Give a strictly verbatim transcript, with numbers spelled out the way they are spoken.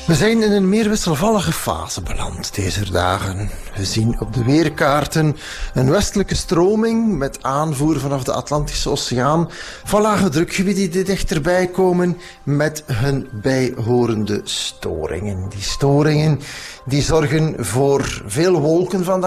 We zijn in een meer wisselvallige fase beland deze dagen. We zien op de weerkaarten een westelijke stroming met aanvoer vanaf de Atlantische Oceaan van lage drukgebieden die dichterbij komen met hun bijhorende storingen. Die storingen die zorgen voor veel wolken vandaag.